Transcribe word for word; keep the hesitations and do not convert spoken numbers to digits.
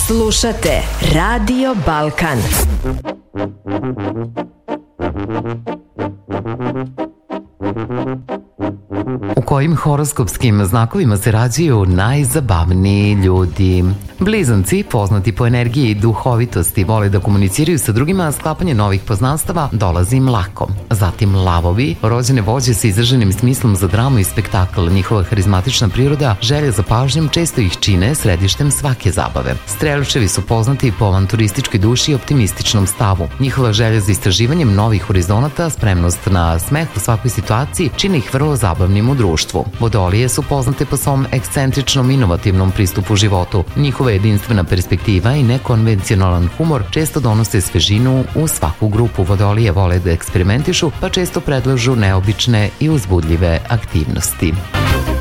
Slušate Radio Balkan. U kojim horoskopskim znakovima se rađaju najzabavniji ljudi? Blizanci, poznati po energiji i duhovitosti, vole da komuniciraju sa drugima, a sklapanje novih poznanstava dolazi im lako. Zatim lavovi, rođene vođe sa izraženim smislom za dramu i spektakl. Njihova harizmatična priroda, želja za pažnjom često ih čine središtem svake zabave. Strelčevi su poznati po avanturističkoj duši i optimističnom stavu. Njihova želja za istraživanjem novih horizonata, spremnost na smeh u svakoj situaciji čini ih vrlo zabavnim u društvu. Vodolije su poznate po svom ekscentričnom inovativnom pristupu životu. Njihova jedinstvena perspektiva i nekonvencionalan humor često donose svežinu u svaku grupu. Vodolije vole da eksperimentišu, pa često predlažu neobične i uzbudljive aktivnosti.